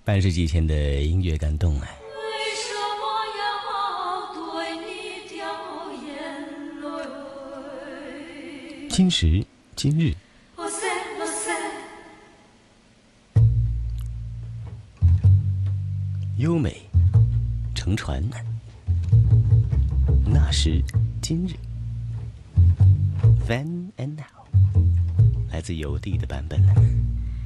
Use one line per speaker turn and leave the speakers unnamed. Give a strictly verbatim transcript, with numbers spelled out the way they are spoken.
半世纪前的音乐感动啊！
为什么要对你掉眼泪？
今时今日，优美乘船，那时今日 ，Then and Now， 来自邮递的版本。